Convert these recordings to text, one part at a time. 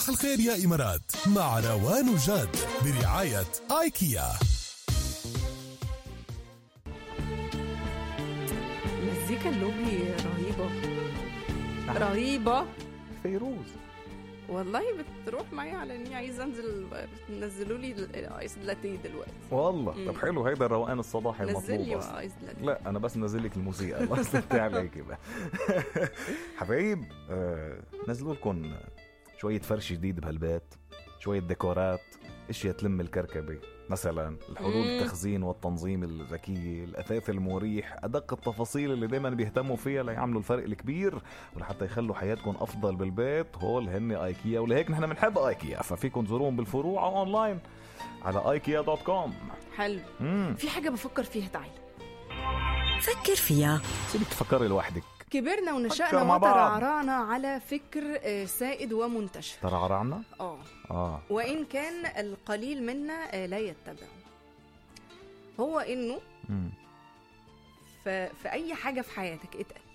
الخير يا إمارات مع روان وجاد برعاية آيكيا. مزيكا اللوبي رهيبة رهيبة. فيروز والله بتروح معي على اني عايزه انزل. نزلوا لي الايس لاتيه دلوقتي والله. طب حلو، هيدا الروقان الصباحي نزل المطلوب لي اصلا. ايس لاتيه. لا انا بس نزل لك الموسيقى الله يستمتع عليك بقى. حبايب نزلوا لكم شويه فرش جديد بهالبيت، شويه ديكورات، اشياء تلم الكركبه، مثلا الحلول التخزين والتنظيم الذكي، الاثاث المريح، ادق التفاصيل اللي دايما بيهتموا فيها ليعملوا الفرق الكبير ولحتى يخلوا حياتكم افضل بالبيت. هول هن ايكيا، ولهيك نحن بنحب ايكيا، ففيكم تزوروهم بالفروع او اونلاين على ikea.com. حلو. في حاجه بفكر فيها، تعال فكر فيها. سيبك تفكري لوحدك. كبرنا فكر ونشأنا مع بعض. وترعرعنا على فكر سائد ومنتشر. ترعرعنا وإن كان القليل منا لا يتبع، هو إنه في أي حاجة في حياتك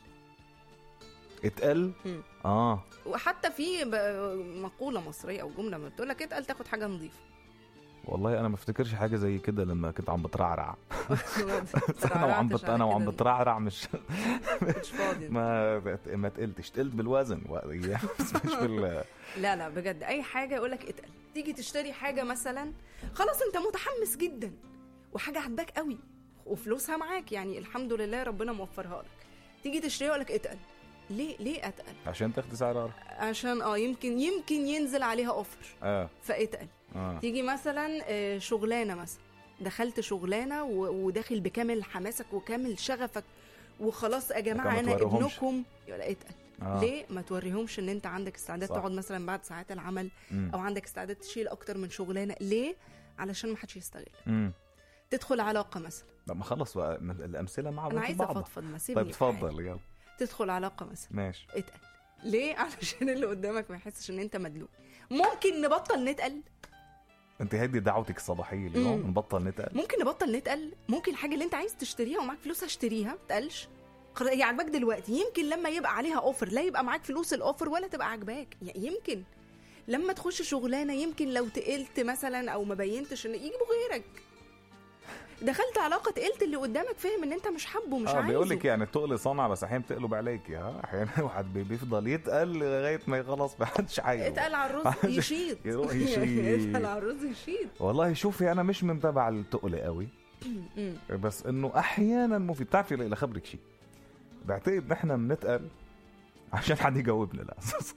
اتقل. وحتى في مقولة مصرية أو جملة ما بتقول لك اتقل تاخد حاجة نظيفة. والله انا ما افتكرش حاجه زي كده لما كنت عم بترعرع. انا وعم بترعرع مش فاضي. ما تقلتش، تقلت بالوزن بس مش لا بجد اي حاجه يقولك اتقل. تيجي تشتري حاجه مثلا، خلاص انت متحمس جدا وحاجه عجباك قوي وفلوسها معاك، يعني الحمد لله ربنا موفرها لك، تيجي تشتريها يقولك اتقل. ليه اتقل؟ عشان تاخدي سعر ارخص، عشان يمكن ينزل عليها اوفر فاتقل. تيجي مثلا شغلانه، مثلا دخلت شغلانه وداخل بكامل حماسك وكامل شغفك وخلاص يا جماعه انا ابنكم، يبقى اتقل. ليه ما توريهمش ان انت عندك استعداد تقعد مثلا بعد ساعات العمل او عندك استعداد تشيل اكتر من شغلانه؟ ليه؟ علشان ما حدش يستغل. تدخل علاقه مثلا، ما خلص بقى الامثله مع بعض. انا عايزه افضفض، ما سيبني. طيب اتفضل يلا. تدخل علاقه مثلا، ماشي، اتقل. ليه؟ علشان اللي قدامك ما يحسش ان انت مدلوق. ممكن نبطل نتقل؟ انت هدي دعوتك الصباحيه اليوم، نبطل نتقل. ممكن نبطل نتقل. ممكن الحاجه اللي انت عايز تشتريها ومعاك فلوس اشتريها، ما تقلش. هي عجباك دلوقتي، يمكن لما يبقى عليها اوفر لا يبقى معاك فلوس الاوفر ولا تبقى عجباك. يعني يمكن لما تخش شغلانه، يمكن لو تقلت مثلا او ما بينتش ان يجيبوا غيرك. دخلت علاقه تقلت، اللي قدامك فهم ان انت مش حابه، مش عايزه. بيقول لك يعني التقل صنع، بس احيانا بتقلب عليك. احيانا واحد بيفضل يتقل لغايه ما خلص ما حدش عايزه. اتقل على الرز يشيط. يروح يشيط. اتقل على الرز يشيط. والله شوفي انا مش من تبع التقل قوي، بس انه احيانا مو في. بتعرفي لخبرك شيء، بعتقد نحن بنتقل عشان حد يجاوبنا الاساس.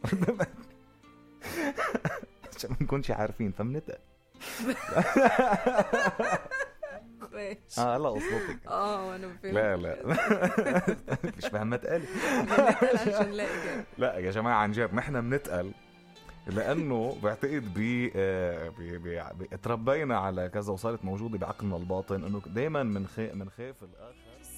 عشان ما نكونش عارفين فبنتقل. لا اصوتك. وانا فهمت. لا مش فاهم تقل. عشان لا يا جماعه عن جد نحن بنتقل لانه بعتقد تربينا على كذا وصارت موجوده بعقلنا الباطن انه دائما من خاف الاخر.